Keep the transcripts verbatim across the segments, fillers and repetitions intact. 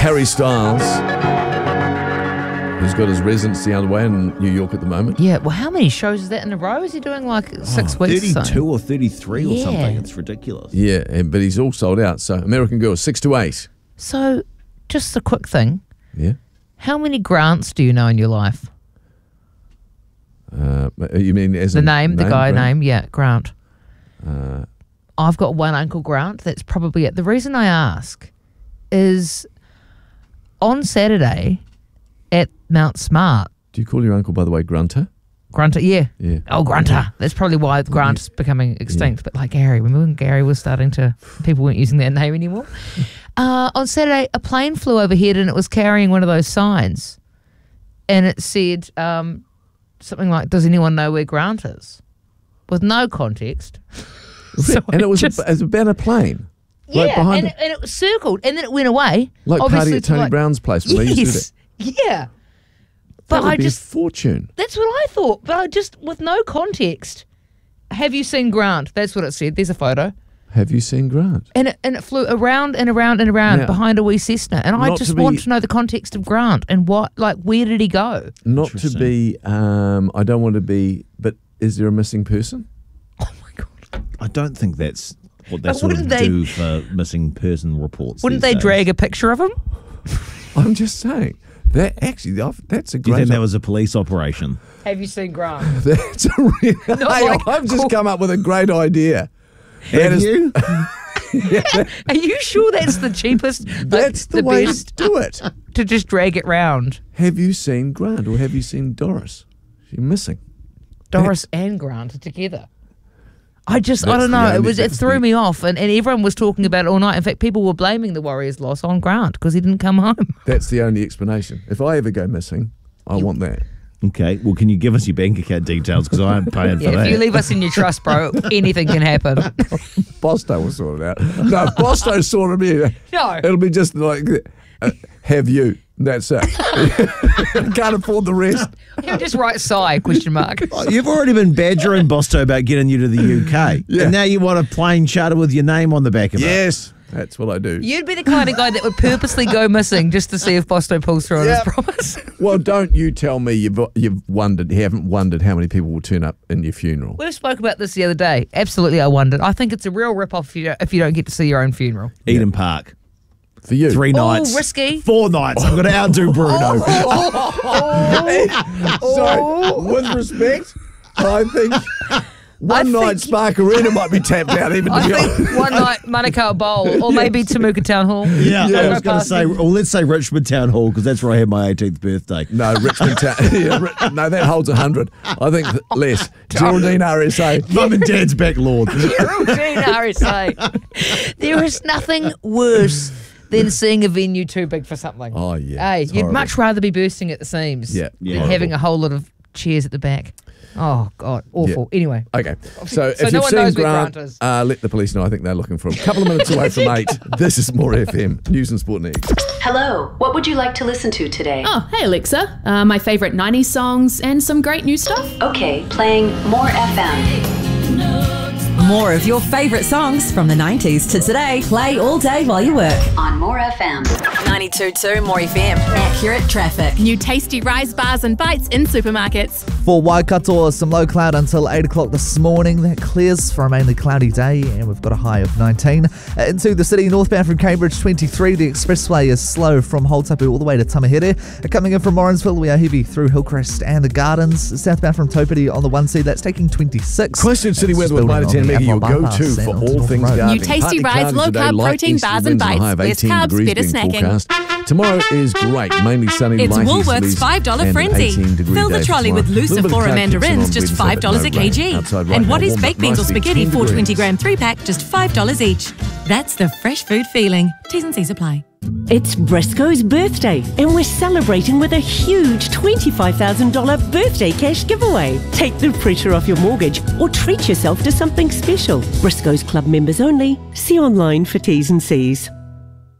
Harry Styles, who's got his residency underway in New York at the moment. Yeah, well, how many shows is that in a row? Is he doing like six Oh, weeks or thirty-two so? or thirty-three or Yeah. something. It's ridiculous. Yeah, and- but he's all sold out. So American Girl, six to eight. So, just a quick thing. Yeah. How many Grants do you know in your life? Uh, you mean as The a name, the guy Grant? name, yeah, Grant. Uh, I've got one Uncle Grant. That's probably it. The reason I ask is on Saturday at Mount Smart, do you call your uncle, by the way, Grunter? Grunter, yeah. Yeah. Oh, Grunter. That's probably why Grant's becoming extinct. But like Gary, remember when Gary was starting to, people weren't using that name anymore? Uh, on Saturday, a plane flew overhead and it was carrying one of those signs. And it said um, something like, does anyone know where Grant is? With no context. So and it was just, a, it was about a plane. yeah, Like behind and, the- it, and it was circled and then it went away. Like Obviously party at to Tony like- Brown's place when they used to do Yes, that. yeah. That But would I be just, a fortune. that's what I thought. But I just, with no context, have you seen Grant? That's what it said. There's a photo. Have you seen Grant? And it, and it flew around and around and around Now, behind a wee Cessna. And I not just to be- want to know the context of Grant and what, like, where did he go? Not to Interesting. be, um, I don't want to be, but is there a missing person? Oh my God. I don't think that's what they But sort of wouldn't they- do for missing person reports. Wouldn't these they days. drag a picture of him? I'm just saying. That actually, I've- that's a Do you great. think that was a police operation? Have you seen Grant? That's a real. Hey, like- I've just come up with a great idea. That Have is- you? Are you sure that's the cheapest? like, That's the, way best to do it. to just drag it round. Have you seen Grant or have you seen Doris? She's missing. Doris and Grant are together. I just, I That's don't the know. It only- was, it that's threw the- me off, and, and everyone was talking about it all night. In fact, people were blaming the Warriors' loss on Grant because he didn't come home. That's the only explanation. If I ever go missing, I want that. Okay, well, can you give us your bank account details? Because I'm paying for Yeah, that. if you leave us in your trust, bro, anything can happen. Bosto will sort it out. No, if Bosto sorted me out, No. it'll be just like, uh, have you? That's it. Can't afford the rest. He'll just write sigh, question mark. Oh, you've already been badgering Bosto about getting you to the U K. Yeah. And now you want a plane charter with your name on the back of it. Yes, that's what I do. You'd be the kind of guy that would purposely go missing just to see if Bosto pulls through on Yep. his promise. Well, don't you tell me you've you've wondered, haven't wondered how many people will turn up in your funeral. We spoke about this the other day. Absolutely, I wondered. I think it's a real rip-off if you don't, if you don't get to see your own funeral. Eden Park. For you. Three Oh, nights. risky. Four nights. I'm going to outdo Bruno. So, with respect, I think one I night think- Spark Arena might be tapped out even to I be honest. think one night Manukau Bowl, or maybe Temuka Town Hall. Yeah, Yeah. I was going to say, well, let's say Richmond Town Hall because that's where I had my eighteenth birthday. No, Richmond Town. Yeah, Ri- no, that holds one hundred. I think th- less. Geraldine R S A. Mum and Dad's back lawn. Geraldine R S A. There is nothing worse than seeing a venue too big for something. Oh, yeah. Hey, It's you'd horrible. much rather be bursting at the seams Yeah, than yeah. having a whole lot of chairs at the back. Oh, God, awful. Anyway. Okay, so, So if no you've one seen knows where Grant, Grant is. uh, let the police know. I think they're looking for him. A couple of minutes away from eight. This is More F M, News and Sport News. Hello, what would you like to listen to today? Oh, hey Alexa. Uh, my favourite nineties songs and some great new stuff. Okay, playing More F M. More of your favourite songs from the nineties to today. Play all day while you work. On More F M. ninety-two point two More F M. Accurate traffic. New tasty rise bars and bites in supermarkets. For Waikato, some low cloud until eight o'clock this morning. That clears for a mainly cloudy day, and we've got a high of nineteen. Uh, into the city, northbound from Cambridge, twenty-three. The expressway is slow from Holtapu all the way to Tamahere. Uh, coming in from Morrinsville, we are heavy through Hillcrest and the Gardens. Southbound from Topiti on the one C, that's taking twenty-six. Question City That's Weather with building Mighty on Ten the Mega, your Avalon go-to bypass for and all North things Road. gardening. New tasty Partly rise, cloudy low today, carb light protein easterly bars and winds and a high of bites. Less eighteen carbs, degrees better being snacking. forecast. Tomorrow is great, mainly sunny, It's light Woolworths easterlies five dollar and frenzy. eighteen degree Fill the day for trolley with tomorrow. Luciflora Little bit of cloud mandarins, tips just on five dollars a Wednesday, but no kg. rain. Outside right And now, what is warm, baked but beans or nice, spaghetti, ten four degrees. twenty gram three pack, just five dollars each. That's the fresh food feeling. T's and C's apply. It's Briscoe's birthday, and we're celebrating with a huge twenty-five thousand dollars birthday cash giveaway. Take the pressure off your mortgage or treat yourself to something special. Briscoe's Club members only. See online for T's and C's.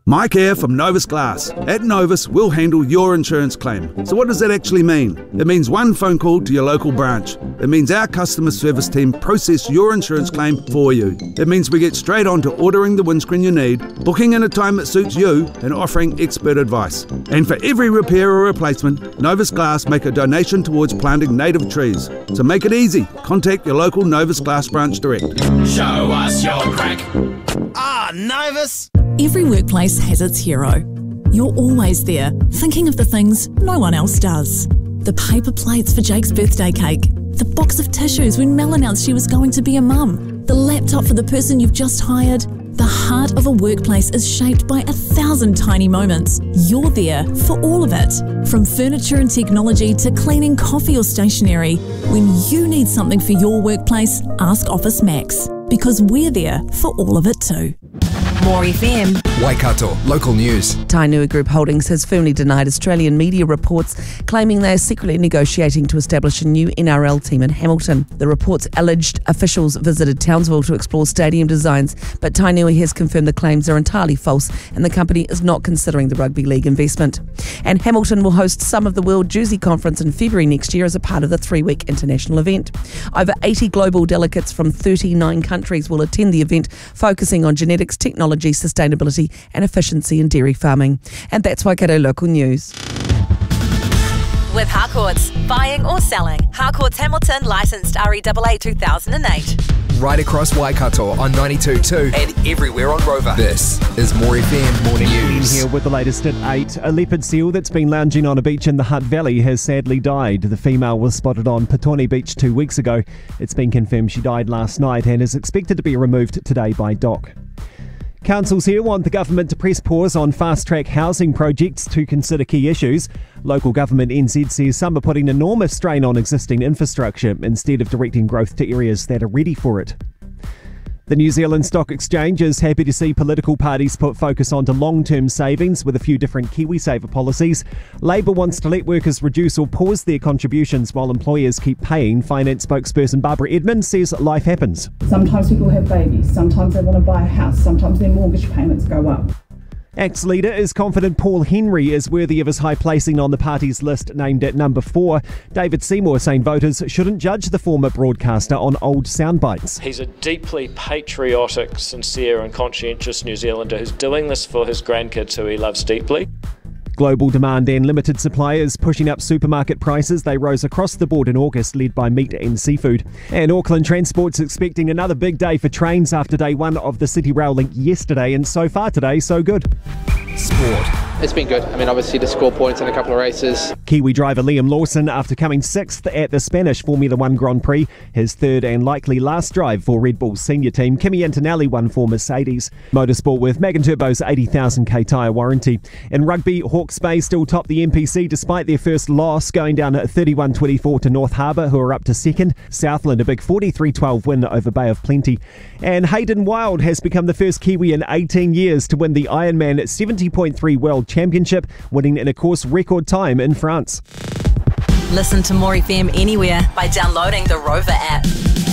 Mike here from Novus Glass. At Novus, we'll handle your insurance claim. So what does that actually mean? It means one phone call to your local branch. It means our customer service team process your insurance claim for you. It means we get straight on to ordering the windscreen you need, booking in a time that suits you, and offering expert advice. And for every repair or replacement, Novus Glass make a donation towards planting native trees. So make it easy. Contact your local Novus Glass branch direct. Show us your crack. Ah, Novus! Every workplace has its hero. You're always there, thinking of the things no one else does. The paper plates for Jake's birthday cake, the box of tissues when Mel announced she was going to be a mum, the laptop for the person you've just hired. The heart of a workplace is shaped by a thousand tiny moments. You're there for all of it. From furniture and technology to cleaning coffee or stationery. When you need something for your workplace, ask Office Max, because we're there for all of it too. More F M. Waikato, local news. Tainui Group Holdings has firmly denied Australian media reports claiming they are secretly negotiating to establish a new N R L team in Hamilton. The reports alleged officials visited Townsville to explore stadium designs, but Tainui has confirmed the claims are entirely false and the company is not considering the rugby league investment. And Hamilton will host some of the World Jersey Conference in February next year as a part of the three-week international event. Over eighty global delegates from thirty-nine countries will attend the event, focusing on genetics, technology, sustainability and efficiency in dairy farming. And that's Waikato Local News. With Harcourts, buying or selling. Harcourts Hamilton, licensed R E A A two thousand eight. Right across Waikato on ninety-two point two and everywhere on Rover. This is More F M Morning News. Here with the latest at eight. A leopard seal that's been lounging on a beach in the Hutt Valley has sadly died. The female was spotted on Petone Beach two weeks ago. It's been confirmed she died last night and is expected to be removed today by D O C. Councils here want the government to press pause on fast-track housing projects to consider key issues. Local government N Z says some are putting enormous strain on existing infrastructure instead of directing growth to areas that are ready for it. The New Zealand Stock Exchange is happy to see political parties put focus onto long-term savings with a few different KiwiSaver policies. Labor wants to let workers reduce or pause their contributions while employers keep paying. Finance spokesperson Barbara Edmond says life happens. Sometimes people have babies, sometimes they want to buy a house, sometimes their mortgage payments go up. ACT's leader is confident Paul Henry is worthy of his high placing on the party's list named at number four. David Seymour saying voters shouldn't judge the former broadcaster on old soundbites. He's a deeply patriotic, sincere and conscientious New Zealander who's doing this for his grandkids who he loves deeply. Global demand and limited supply is pushing up supermarket prices. They rose across the board in August, led by meat and seafood. And Auckland Transport's expecting another big day for trains after day one of the City Rail Link yesterday, and so far today, so good. Sport. It's been good. I mean, obviously to score points in a couple of races. Kiwi driver Liam Lawson, after coming sixth at the Spanish Formula One Grand Prix, his third and likely last drive for Red Bull's senior team. Kimi Antonelli won for Mercedes. Motorsport with Megan Turbo's eighty thousand k tyre warranty. In rugby, Hawke's Bay still top the N P C despite their first loss, going down at thirty-one twenty-four to North Harbour, who are up to second. Southland a big forty-three twelve win over Bay of Plenty. And Hayden Wilde has become the first Kiwi in eighteen years to win the Ironman seventy point three World Championship, winning in a course record time in France. Listen to More F M anywhere by downloading the Rover app.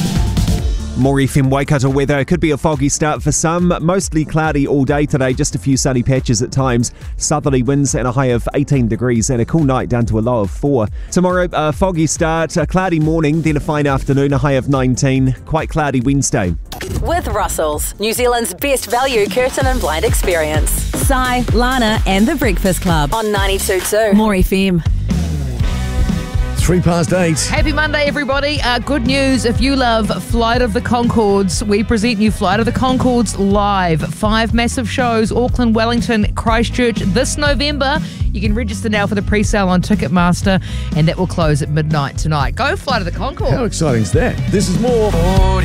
More F M Waikato weather. It could be a foggy start for some. Mostly cloudy all day today, just a few sunny patches at times. Southerly winds and a high of eighteen degrees and a cool night down to a low of four. Tomorrow, a foggy start, a cloudy morning, then a fine afternoon, a high of nineteen. Quite cloudy Wednesday. With Russell's, New Zealand's best value curtain and blind experience. Sai, Lana and The Breakfast Club. On ninety-two point two. More F M. Three past eight. Happy Monday, everybody. Uh, good news. If you love Flight of the Conchords, we present you Flight of the Conchords live. Five massive shows, Auckland, Wellington, Christchurch, this November. You can register now for the pre-sale on Ticketmaster, and that will close at midnight tonight. Go Flight of the Conchords. How exciting is that? This is more.